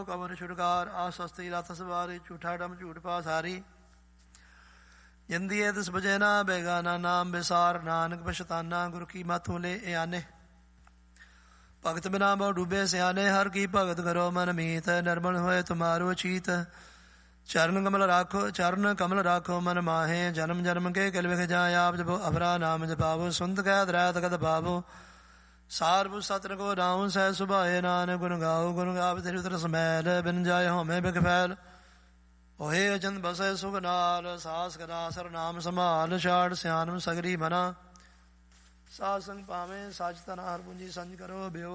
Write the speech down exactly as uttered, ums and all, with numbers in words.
ਕਵਨ ਛੁਟਕਾਰ ਆਸਸਤੀ ਰਥ ਸਵਾਰੀ ਝੂਠਾ ਡਮ ਝੂਠ ਪਾਸਾਰੀ ਜਿੰਦੀ ਏ ਤਿਸ ਬਜੇ ਨਾ ਬੇਗਾਨਾ ਨਾਮ ਵਿਸਾਰ ਨਾਨਕ ਪਛਤਾਨਾ ਗੁਰ ਕੀ ਮਥੋਂ ਲੈ ਆਨੇ ਭਗਤ ਬਿਨਾ ਬਹੁ ਡੂਬੇ ਸਿਆਣੇ ਹਰ ਕੀ ਭਗਤ ਕਰੋ ਮਨ ਮੀਤ ਨਿਰਮਲ ਹੋਏ ਤੁਮਾਰੋ ਚੀਤ ਚਰਨ ਕਮਲ ਰਾਖੋ ਚਰਨ ਕਮਲ ਰਾਖੋ ਮਨ ਮਾਹੇ ਜਨਮ ਜਨਮ ਕੇ ਕਿਲ ਵਿਖ ਜਾਏ ਆਪ ਜਪੋ ਅਫਰਾ ਨਾਮ ਜਪਾਵੋ ਸੁੰਦ ਕਹਿ ਦਰੈਤ ਕਦ ਪਾਵੋ ਸਾਰਬੁ ਸਤਨ ਕੋ ਰਾਉ ਸਹਿ ਸੁਭਾਏ ਨਾਨਕ ਗੁਣ ਗਾਓ ਗੁਣ ਗਾਵ ਤੇਰੀ ਉਤਰ ਸਮੈਲ ਬਿਨ ਜਾਏ ਹੋਮੇ ਬਿਖ ਫੈਲ ਓਹੇ ਅਜੰਦ ਬਸੈ ਸੁਖ ਨਾਲ ਸਾਸ ਕਰਾ ਸਰ ਨਾਮ ਸੰਭਾਲ ਛਾੜ ਸਿਆਨਮ ਸਗਰੀ ਮਨਾ ਸਾਧ ਸੰਗ ਪਾਵੇਂ ਸੱਚ ਤਨ ਹਰ ਪੂੰਜੀ ਸੰਜ ਕਰੋ ਬਿਓ